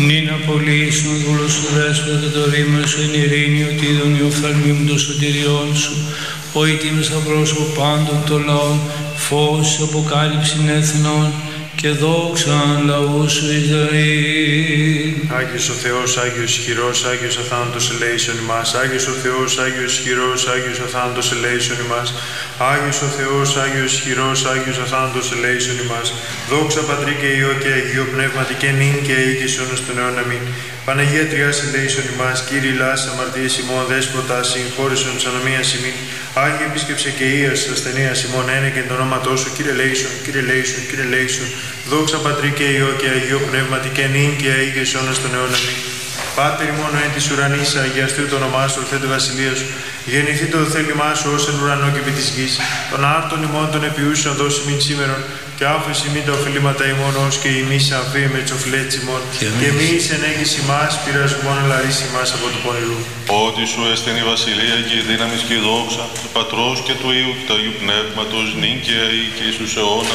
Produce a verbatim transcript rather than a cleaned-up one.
Νην απολύσουν δούλος σου δέσποτα το ρήμα σου εν ειρήνη, ότι είδον οι οφθαλμοί των σωτηριών σου, ο ητήμος απρόσωπο πάντων των λαών, φως αποκάλυψην εθνών και δόξαν λαού σου Ισραήλ. Άγιος ο Θεός, Άγιος ισχυρός, Άγιος αθάνατος ελέησον ημάς. Άγιος ο Θεός, Άγιος ισχυρός, Άγιος αθάνατος ελέησον ημάς. Άγιος ο Θεός, Άγιος ισχυρός, Άγιος αθάνατος ελέησον ημάς. Δόξα Πατρί και Υιό και Αγίο Πνεύματι και νυν και αεί και εις αιώνας των αιώνων αμήν. Παναγία Τριάς ελέησον ημάς. Κύριε Λάς αμαρτίες ημών, Δέσποτα συγχώρησον της ανομίας ημίν. Άγιε επίσκεψε και Ίας ασθενείας ημών, ένε και το όνοματό σου. Κύριε λέησον, Κύριε λέησον, Κύριε λέησον. Δόξα Πατρί και Υιό και Αγίο Πνεύματι και νυν και αεί και εις αιώνας των αιώνων αμήν. Πάτερ ημών εν της ουρανής, αγιαστεί το όνομά σου, ορθέ τη βασιλεία σου. Γεννηθεί το θέλημά σου ως εν ουρανό και επί της γης. Των άρτων ημών των επιούσεων δώσει μην σήμερον, και άφεση μην τα οφειλήματα ημών ως και ημείς αμφί με τις οφειλέτες ημών. Και εμείς ενέγγιση ημάς, πειρασμόν ελαρίσει ημάς από του πονηρού. Ότι σου έστεν η βασιλεία και η δύναμη και η δόξα, του Πατρός και του Υιού και του Αγίου Πνεύματος, νυν και αεί και εις τους αιώνας.